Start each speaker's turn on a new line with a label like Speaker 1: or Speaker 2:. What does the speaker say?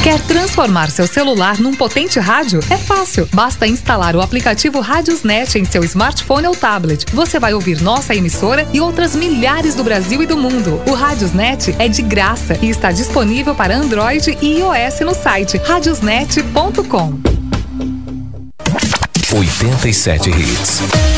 Speaker 1: Quer transformar seu celular num potente rádio? É fácil. Basta instalar o aplicativo Radiosnet em seu smartphone ou tablet. Você vai ouvir nossa emissora e outras milhares do Brasil e do mundo. O Radiosnet é de graça e está disponível para Android e iOS no site radiosnet.com.
Speaker 2: 87 Hits.